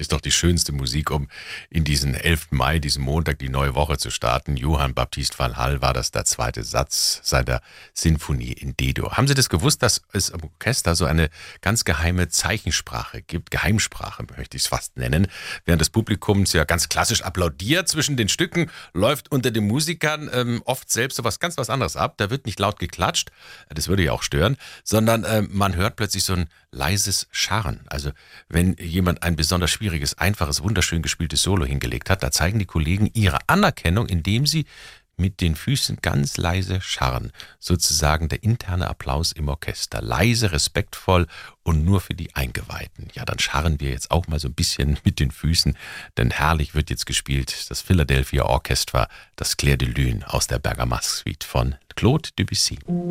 Ist doch die schönste Musik, um in diesen 11. Mai, diesen Montag, die neue Woche zu starten. Johann Baptist van Hal war das der zweite Satz seiner Sinfonie in D-Dur. Haben Sie das gewusst, dass es im Orchester so eine ganz geheime Zeichensprache gibt? Geheimsprache möchte ich es fast nennen. Während das Publikum ja ganz klassisch applaudiert zwischen den Stücken, läuft unter den Musikern oft selbst so was anderes ab. Da wird nicht laut geklatscht, das würde ja auch stören, sondern man hört plötzlich so ein leises Scharren. Also wenn jemand ein besonders schwieriges, einfaches, wunderschön gespieltes Solo hingelegt hat, da zeigen die Kollegen ihre Anerkennung, indem sie mit den Füßen ganz leise scharren. Sozusagen der interne Applaus im Orchester. Leise, respektvoll und nur für die Eingeweihten. Ja, dann scharren wir jetzt auch mal so ein bisschen mit den Füßen, denn herrlich wird jetzt gespielt das Philadelphia Orchestra, das Clair de Lune aus der Bergamasque Suite von Claude Debussy.